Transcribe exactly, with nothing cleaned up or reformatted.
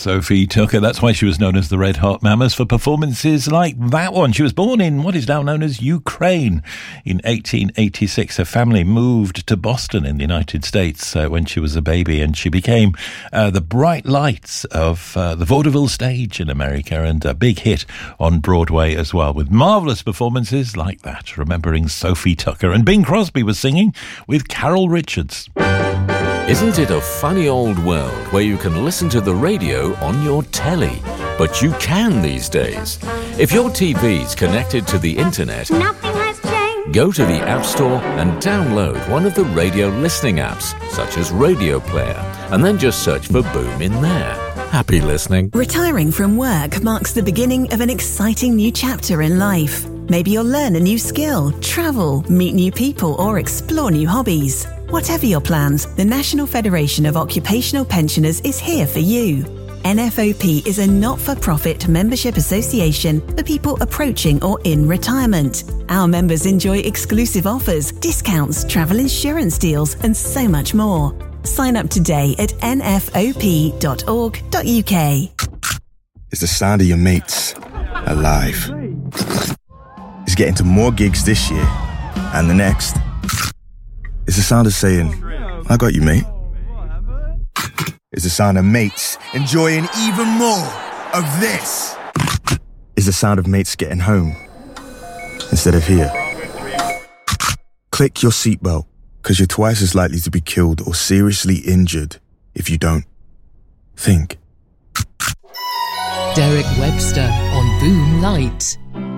Sophie Tucker. That's why she was known as the Red Hot Mamas, for performances like that one. She was born in what is now known as Ukraine in eighteen eighty-six. Her family moved to Boston in the United States uh, when she was a baby, and she became uh, the bright lights of uh, the vaudeville stage in America, and a big hit on Broadway as well, with marvellous performances like that. Remembering Sophie Tucker. And Bing Crosby was singing with Carol Richards. Isn't it a funny old world where you can listen to the radio on your telly? But you can these days. If your T V's connected to the internet, Nothing has changed. go to the App Store and download one of the radio listening apps, such as Radio Player, and then just search for Boom in there. Happy listening. Retiring from work marks the beginning of an exciting new chapter in life. Maybe you'll learn a new skill, travel, meet new people, or explore new hobbies. Whatever your plans, the National Federation of Occupational Pensioners is here for you. N F O P is a not-for-profit membership association for people approaching or in retirement. Our members enjoy exclusive offers, discounts, travel insurance deals, and so much more. Sign up today at n f o p dot org dot u k. It's the sound of your mates alive. It's getting to more gigs this year and the next. It's the sound of saying, I got you, mate. It's the sound of mates enjoying even more of this. It's the sound of mates getting home instead of here. Click your seatbelt, because you're twice as likely to be killed or seriously injured if you don't. Think. Derek Webster on Boom Light.